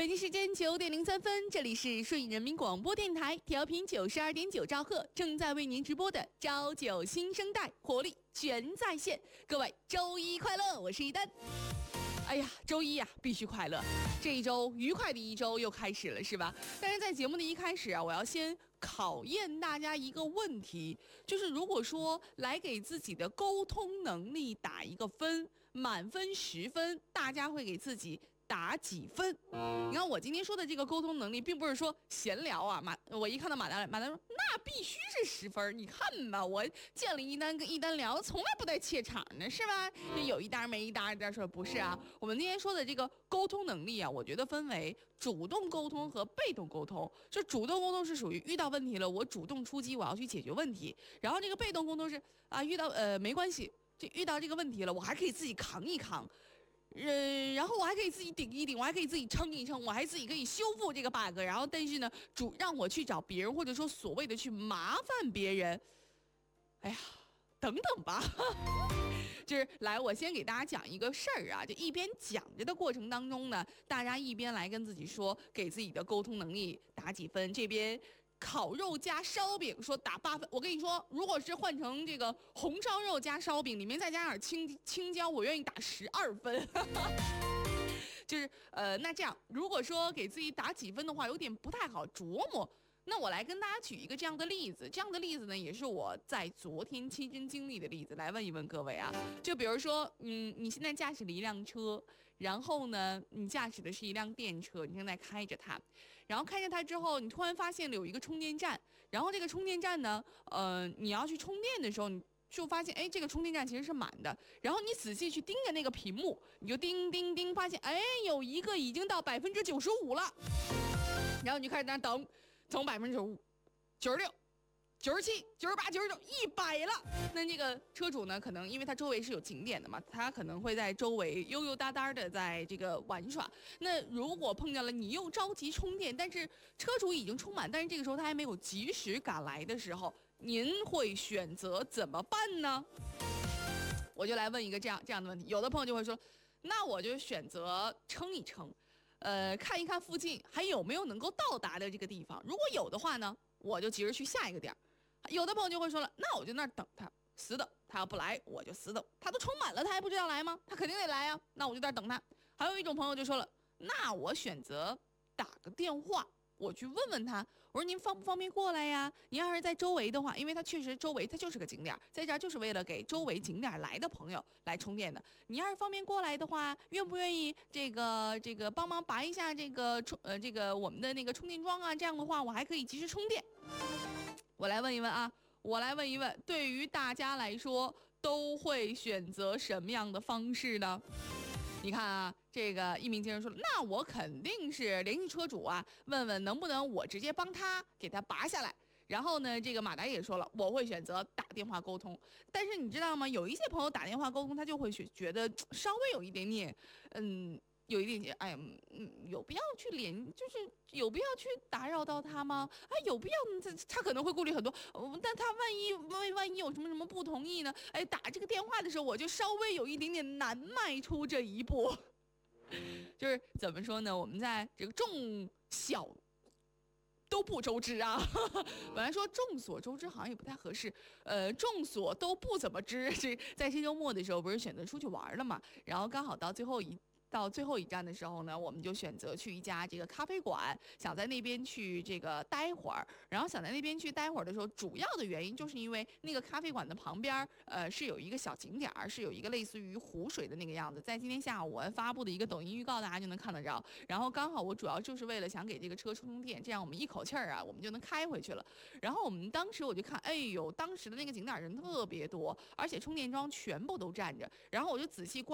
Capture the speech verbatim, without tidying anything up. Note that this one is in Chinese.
北京时间九点零三分，这里是顺义人民广播电台，调频九十二点九兆赫，正在为您直播的朝九新生代，活力全在线。各位周一快乐，我是一丹。哎呀，周一呀、啊，必须快乐！这一周愉快的一周又开始了，是吧？但是在节目的一开始啊，我要先考验大家一个问题，就是如果说来给自己的沟通能力打一个分，满分十分，大家会给自己打几分？你看我今天说的这个沟通能力，并不是说闲聊啊。马，我一看到马丹，马丹说那必须是十分。你看吧，我见了一单跟一单聊，从来不带怯场的，是吧？有一单没一单，这说不是啊。我们今天说的这个沟通能力啊，我觉得分为主动沟通和被动沟通。就主动沟通是属于遇到问题了，我主动出击，我要去解决问题。然后这个被动沟通是啊，遇到呃没关系，这遇到这个问题了，我还可以自己扛一扛。呃，然后我还可以自己顶一顶，我还可以自己撑一撑，我还自己可以修复这个 bug。然后，但是呢，主让我去找别人，或者说所谓的去麻烦别人，哎呀，等等吧。就是来，我先给大家讲一个事儿啊，就一边讲着的过程当中呢，大家一边来跟自己说，给自己的沟通能力打几分。这边烤肉加烧饼说打八分，我跟你说，如果是换成这个红烧肉加烧饼，里面再加点青青椒，我愿意打十二分。就是呃，那这样，如果说给自己打几分的话，有点不太好琢磨。那我来跟大家举一个这样的例子，这样的例子呢，也是我在昨天亲身经历的例子，来问一问各位啊。就比如说，嗯，你现在驾驶了一辆车，然后呢，你驾驶的是一辆电车，你正在开着它，然后开着它之后，你突然发现了有一个充电站，然后这个充电站呢，呃，你要去充电的时候，你就发现，哎，这个充电站其实是满的。然后你仔细去盯着那个屏幕，你就叮叮叮，发现，哎，有一个已经到百分之九十五了，然后你就开始在那等。从百分之九十五、九十六、九十七、九十八、九十九、一百了。那这个车主呢，可能因为他周围是有景点的嘛，他可能会在周围悠悠哒哒的在这个玩耍。那如果碰见了你又着急充电，但是车主已经充满，但是这个时候他还没有及时赶来的时候，您会选择怎么办呢？我就来问一个这样这样的问题，有的朋友就会说，那我就选择撑一撑。呃，看一看附近还有没有能够到达的这个地方，如果有的话呢，我就急着去下一个点。有的朋友就会说了，那我就那儿等他，死等，他要不来我就死等，他都充满了，他还不知道来吗？他肯定得来啊，那我就在那儿等他。还有一种朋友就说了，那我选择打个电话，我去问问他，我说您方不方便过来呀？您要是在周围的话，因为它确实周围它就是个景点，在这儿就是为了给周围景点来的朋友来充电的。你要是方便过来的话，愿不愿意这个这个帮忙拔一下这个充呃这个我们的那个充电桩啊？这样的话我还可以及时充电。我来问一问啊，我来问一问，对于大家来说都会选择什么样的方式呢？你看啊，这个一鸣惊人说了，那我肯定是联系车主啊，问问能不能我直接帮他给他拔下来。然后呢，这个马达也说了，我会选择打电话沟通。但是你知道吗？有一些朋友打电话沟通，他就会觉得稍微有一点点，嗯。有一点点，哎呀，嗯，有必要去连，就是有必要去打扰到他吗？啊，有必要？他他可能会顾虑很多，呃、但他万一万万一有什么什么不同意呢？哎，打这个电话的时候，我就稍微有一点点难迈出这一步。就是怎么说呢？我们在这个众小都不周知啊，本来说众所周知好像也不太合适，呃，众所都不怎么知。这在这周末的时候，不是选择出去玩了嘛？然后刚好到最后一。到最后一站的时候呢，我们就选择去一家这个咖啡馆，想在那边去这个待会儿。然后想在那边去待会儿的时候，主要的原因就是因为那个咖啡馆的旁边，呃，是有一个小景点，是有一个类似于湖水的那个样子。在今天下午我发布的一个抖音预告，大家就能看得着。然后刚好我主要就是为了想给这个车充充电，这样我们一口气儿啊，我们就能开回去了。然后我们当时我就看，哎呦，当时的那个景点人特别多，而且充电桩全部都站着。然后我就仔细观。